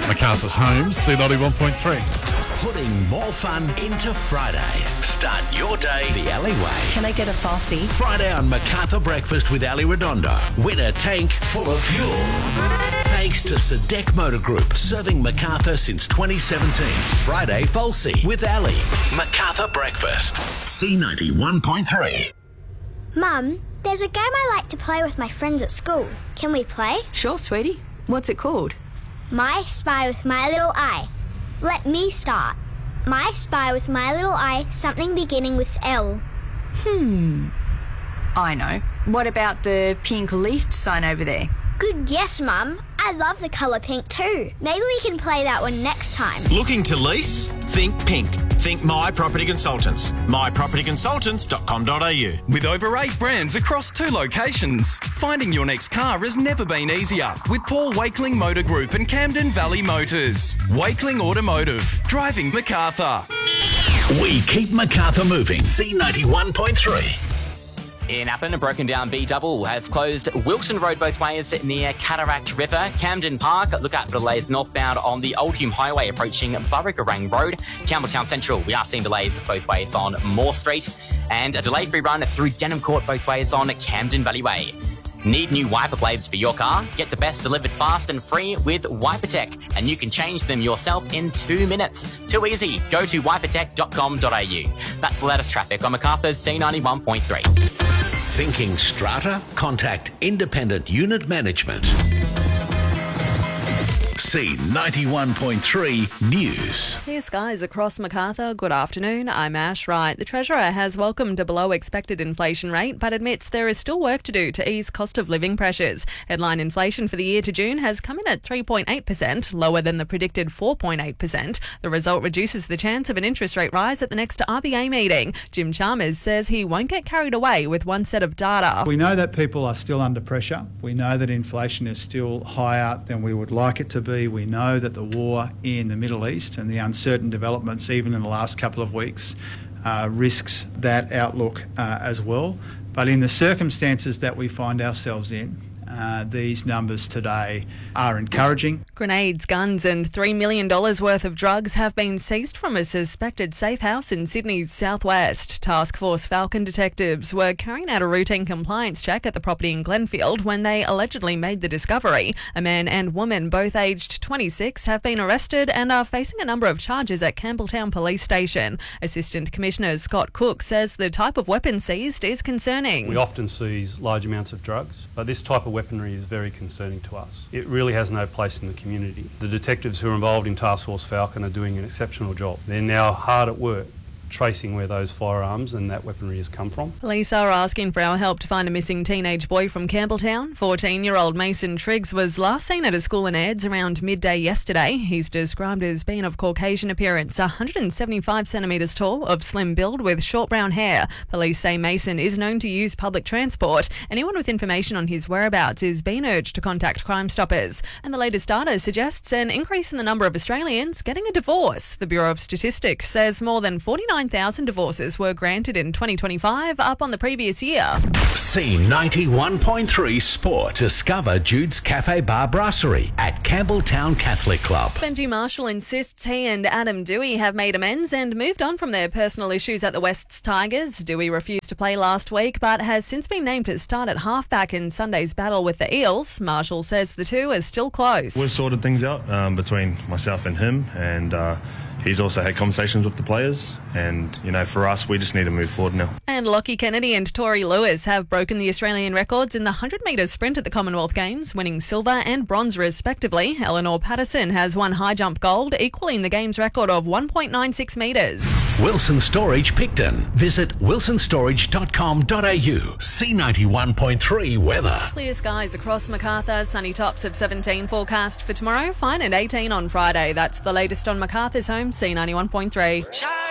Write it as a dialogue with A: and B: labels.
A: Macarthur's home, C91.3.
B: Putting more fun into Fridays. Start your day the alleyway.
C: Can I get a Fossey?
B: Friday on Macarthur Breakfast with Ali Redondo. Win a tank full of fuel. Thanks to Sadek Motor Group, serving Macarthur since 2017. Friday Folsey with Ali. Macarthur Breakfast. C91.3.
D: Mum, there's a game I like to play with my friends at school. Can we play?
C: Sure, sweetie. What's it called?
D: My Spy with My Little Eye. Let me start. My Spy with My Little Eye, something beginning with L.
C: I know. What about the pink leased sign over there?
D: Good guess, Mum. I love the colour pink too. Maybe we can play that one next time.
E: Looking to lease? Think pink. Think My Property Consultants. mypropertyconsultants.com.au.
F: With over 8 brands across 2 locations, finding your next car has never been easier with Paul Wakeling Motor Group and Camden Valley Motors. Wakeling Automotive, driving Macarthur.
B: We keep Macarthur moving. C91.3.
G: In Appin, a broken down B-double has closed Wilson Road both ways near Cataract River. Camden Park, look out for delays northbound on the Old Hume Highway approaching Burrigarang Road. Campbelltown Central, we are seeing delays both ways on Moore Street. And a delay-free run through Denham Court both ways on Camden Valley Way. Need new wiper blades for your car? Get the best delivered fast and free with WiperTech, and you can change them yourself in 2 minutes. Too easy. Go to wipertech.com.au. That's the latest traffic on Macarthur's C91.3.
B: Thinking strata? Contact Independent Unit Management. C91.3 News.
H: Clear skies across Macarthur. Good afternoon. I'm Ash Wright. The Treasurer has welcomed a below expected inflation rate, but admits there is still work to do to ease cost of living pressures. Headline inflation for the year to June has come in at 3.8%, lower than the predicted 4.8%. The result reduces the chance of an interest rate rise at the next RBA meeting. Jim Chalmers says he won't get carried away with one set of data.
I: We know that people are still under pressure. We know that inflation is still higher than we would like it to be. We know that the war in the Middle East and the uncertain developments even in the last couple of weeks risks that outlook as well. But in the circumstances that we find ourselves in, these numbers today are encouraging.
H: Grenades, guns and $3 million worth of drugs have been seized from a suspected safe house in Sydney's southwest. Task Force Falcon detectives were carrying out a routine compliance check at the property in Glenfield when they allegedly made the discovery. A man and woman, both aged 26, have been arrested and are facing a number of charges at Campbelltown Police Station. Assistant Commissioner Scott Cook says the type of weapon seized is concerning.
J: We often seize large amounts of drugs, but this type of weaponry is very concerning to us. It really has no place in the community. The detectives who are involved in Task Force Falcon are doing an exceptional job. They're now hard at work tracing where those firearms and that weaponry has come from.
H: Police are asking for our help to find a missing teenage boy from Campbelltown. 14-year-old Mason Triggs was last seen at a school in Ayres around midday yesterday. He's described as being of Caucasian appearance, 175 centimetres tall, of slim build with short brown hair. Police say Mason is known to use public transport. Anyone with information on his whereabouts is being urged to contact Crime Stoppers. And the latest data suggests an increase in the number of Australians getting a divorce. The Bureau of Statistics says more than 49,000 divorces were granted in 2025, up on the previous year.
B: C91.3 Sport. Discover Jude's Cafe Bar Brasserie at Campbelltown Catholic Club.
H: Benji Marshall insists he and Adam Dewey have made amends and moved on from their personal issues at the Wests Tigers. Dewey refused to play last week but has since been named to start at halfback in Sunday's battle with the Eels. Marshall says the two are still close.
K: We've sorted things out between myself and him, and he's also had conversations with the players, and, for us, we just need to move forward now.
H: And Lockie Kennedy and Tori Lewis have broken the Australian records in the 100-metre sprint at the Commonwealth Games, winning silver and bronze respectively. Eleanor Patterson has won high jump gold, equalling the Games record of 1.96 metres.
B: Wilson Storage Picton. Visit wilsonstorage.com.au. C91.3 weather.
H: Clear skies across Macarthur, sunny tops of 17 forecast for tomorrow, fine at 18 on Friday. That's the latest on Macarthur's home, C91.3.